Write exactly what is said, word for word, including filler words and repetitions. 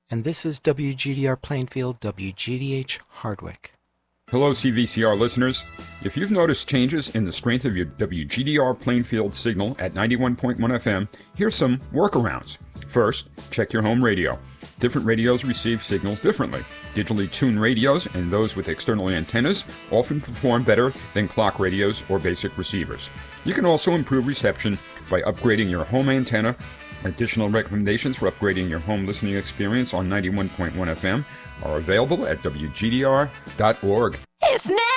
And this is W G D R Plainfield, W G D H Hardwick. Hello, C V C R listeners. If you've noticed changes in the strength of your W G D R Plainfield signal at ninety-one point one F M, here's some workarounds. First, check your home radio. Different radios receive signals differently. Digitally tuned radios and those with external antennas often perform better than clock radios or basic receivers. You can also improve reception by upgrading your home antenna. Additional recommendations for upgrading your home listening experience on ninety-one point one F M are available at W G D R dot org. It's now!